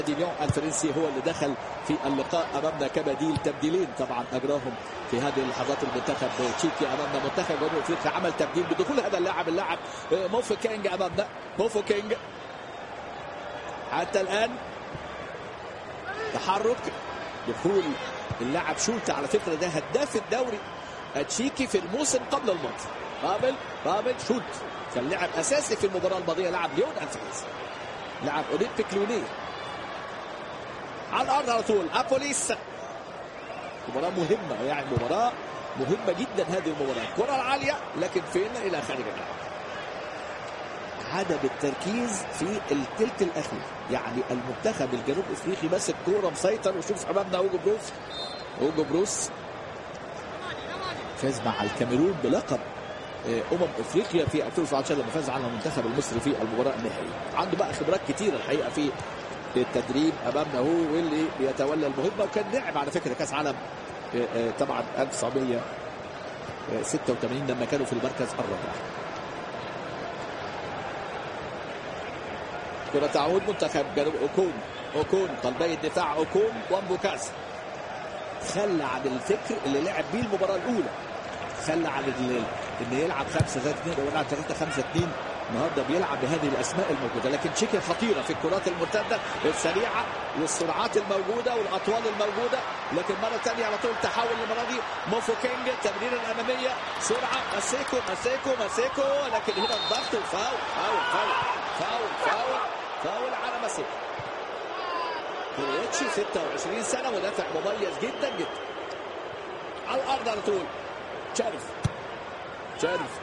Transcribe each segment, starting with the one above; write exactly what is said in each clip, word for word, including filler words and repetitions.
ديليون الفرنسي هو اللي دخل في اللقاء امامنا كبديل. تبديلين طبعا اجراهم في هذه اللحظات المنتخب تشيكي امامنا. منتخب جنوب افريقيا عمل تبديل بدخول هذا اللاعب اللاعب موفوكينج امامنا. موفوكينج حتى الان تحرك دخول اللاعب شولت. على فكره ده هداف الدوري التشيكي في الموسم قبل الماضي. بابل بابل شولت كان لاعب اساسي في المباراه الماضيه. لعب ليون الفرنسي، لعب اولمبيك ليونيه. على الارض على طول ابوليس. مباراه مهمه، يعني مباراه مهمه جدا هذه المباراه. الكره العاليه لكن فين؟ الى خارج الملعب. عدم التركيز في الثلث الاخير، يعني المنتخب الجنوب افريقي ماسك كوره مسيطر. وشوف امامنا اوجو بروس. اوجو بروس فاز مع الكاميرون بلقب امم افريقيا في ألفين وسبعة عشر لما فاز على المنتخب المصري في المباراه النهائيه. عنده بقى خبرات كتيره الحقيقه في التدريب. امامنا هو واللي بيتولى المهمه، وكان لعب على فكره كاس عالم طبعا ألف وتسعمائة وستة وثمانين لما كانوا في المركز الرابع. كره تعود منتخب جنوب. اوكون اوكون قلبي الدفاع اوكون ومبوكاس خلى عن الفكر اللي لعب بيه المباراه الاولى. خلى عن ان يلعب خمسة ثلاثة اثنين او يلعب ثلاثة خمسة اثنين. النهارده بيلعب بهذه الاسماء الموجوده. لكن تشيكيا خطيره في الكرات المرتده السريعه والسرعات الموجوده والاطوال الموجوده. لكن مره ثانيه على طول تحول المره دي موفوكينج. التمريره الاماميه سرعه. ماسيكو ماسيكو ماسيكو لكن هنا الضغط وفاول فاول فاول فاول فاول فاول على ماسيكو. كوريتشي ستة وعشرين سنه مدافع مميز جدا جدا. على الارض على طول تشارف تشارف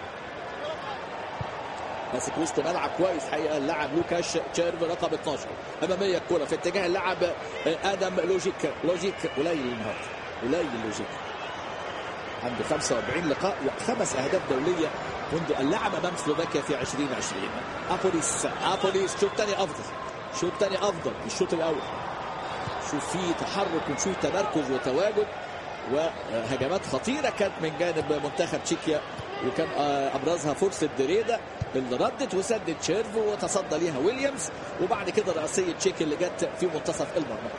ماسك وسط ملعب كويس حقيقه. اللاعب لوكاش تشيرف رقم اثناشر. اماميه الكره في اتجاه اللاعب ادم لوجيك. لوجيك قليل النهارده، قليل لوجيك. عنده خمسة وأربعين لقاء وخمس اهداف دوليه منذ اللعب امام سلوفاكيا في ألفين وعشرين. ابوليس ابوليس شوط ثاني افضل، شوط ثاني افضل من الشوط الاول. شوف فيه تحرك ونشوف تمركز وتواجد وهجمات خطيره كانت من جانب منتخب تشيكيا، وكان ابرزها فرصه دريدا اللي ردت وسدد تشيرف وتصدى ليها ويليامز. وبعد كده رأسية تشيكي اللي جت في منتصف المرمى.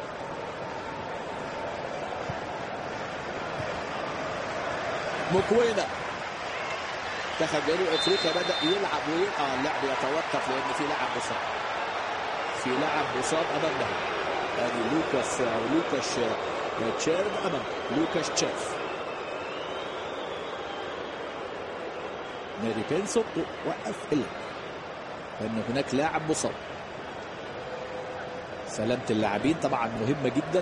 مكوينة منتخب جنوب افريقيا بدأ يلعب ويلعب. اللعب يتوقف لان في لاعب مصاب. في لاعب مصاب امامنا. ادي لوكاس او لوكاش تشيرف امام لوكاش تشيرف. ماري بينسو وقف اللعب لأن هناك لاعب مصاب. سلامة اللاعبين طبعا مهمة جدا.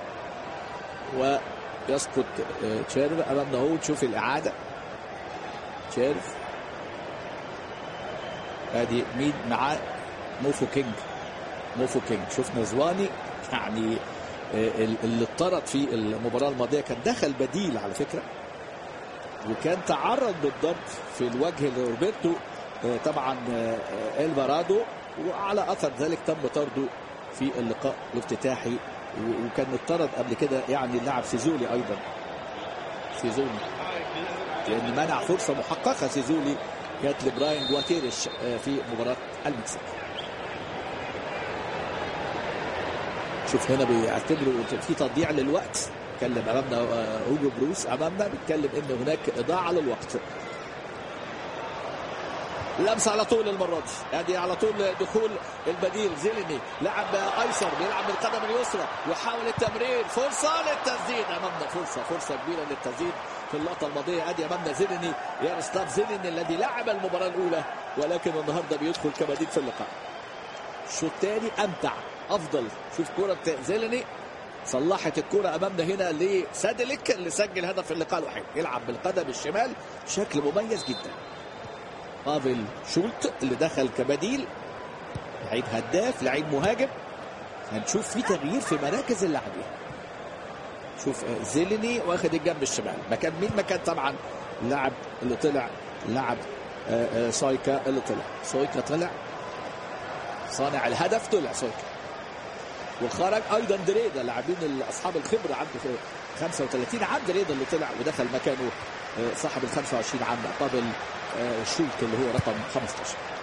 ويسقط تشيرف أمامنا اهو. تشوف الإعادة. تشيرف ادي مين معاه؟ موفوكينج. موفوكينج شفنا زواني يعني اللي اضطرد في المباراة الماضية كان دخل بديل على فكرة، وكان تعرض بالضبط في الوجه لروبرتو طبعا الفارادو، وعلى اثر ذلك تم طرده في اللقاء الافتتاحي. وكان اضطرد قبل كده يعني اللاعب سيزولي ايضا. سيزولي لان منع فرصه محققه سيزولي جات لبراين جواتيريش في مباراه المكسيك. شوف هنا بيعتبروا في تضييع للوقت. بيتكلم امامنا اوجو بروس. امامنا بيتكلم ان هناك اضاعه للوقت. لمسه على طول المره دي. ادي على طول دخول البديل زيليني لاعب ايسر بيلعب بالقدم اليسرى وحاول التمرير. فرصه للتسديد امامنا. فرصه فرصه كبيره للتسديد في اللقطه الماضيه. ادي امامنا زيليني ياروسلاف زيليني الذي لعب المباراه الاولى ولكن النهارده بيدخل كبديل في اللقاء. الشوط الثاني امتع افضل. شوف كره زيليني صلحت الكرة امامنا هنا لسادليك اللي سجل هدف اللقاء الوحيد. يلعب بالقدم الشمال بشكل مميز جدا. بافل شولت اللي دخل كبديل. لعيب هداف، لعيب مهاجم. هنشوف في تغيير في مراكز اللاعبين. شوف زيليني واخد الجنب الشمال مكان مين؟ مكان طبعا اللاعب اللي طلع اللاعب سويكا اللي طلع. سويكا طلع صانع الهدف، طلع سويكا. وخرج ايضا دريدا. لاعبين اصحاب الخبره عنده في خمسة وثلاثين عام. دريدا اللي طلع ودخل مكانه صاحب ال خمسة وعشرين عام قبل شولت اللي هو رقم خمسة عشر.